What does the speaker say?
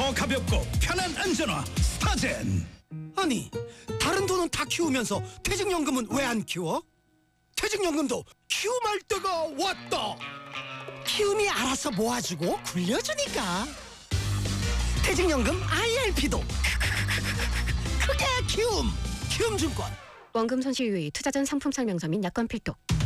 더 가볍고 편한 안전화 스타젠. 아니, 다른 돈은 다 키우면서 퇴직연금은 왜 안 키워? 퇴직연금도 키움할 때가 왔다. 키움이 알아서 모아주고 굴려주니까. 퇴직연금 IRP도 크게 키움. 키움증권. 원금 손실 유의, 투자 전 상품 설명서 및 약관 필독.